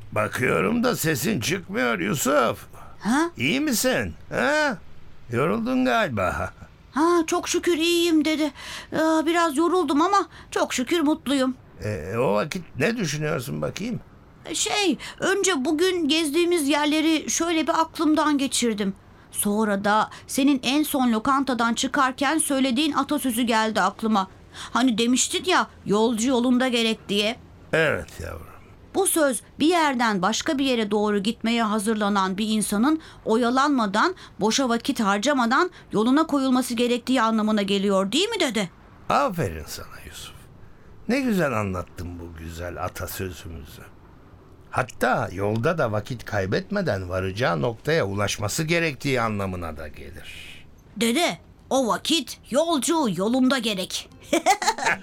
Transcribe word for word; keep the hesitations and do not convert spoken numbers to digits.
Bakıyorum da sesin çıkmıyor Yusuf. Ha? İyi misin? Ha? Yoruldun galiba. Ha, çok şükür iyiyim dede. Aa, biraz yoruldum ama çok şükür mutluyum. E, o vakit ne düşünüyorsun bakayım? Şey, önce bugün gezdiğimiz yerleri şöyle bir aklımdan geçirdim. Sonra da senin en son lokantadan çıkarken söylediğin atasözü geldi aklıma. Hani demiştin ya, yolcu yolunda gerek diye. Evet yavrum. Bu söz bir yerden başka bir yere doğru gitmeye hazırlanan bir insanın oyalanmadan, boşa vakit harcamadan yoluna koyulması gerektiği anlamına geliyor, değil mi dede? Aferin sana Yusuf. Ne güzel anlattın bu güzel atasözümüzü. Hatta yolda da vakit kaybetmeden varacağı noktaya ulaşması gerektiği anlamına da gelir. Dede, o vakit yolcu yolunda gerek.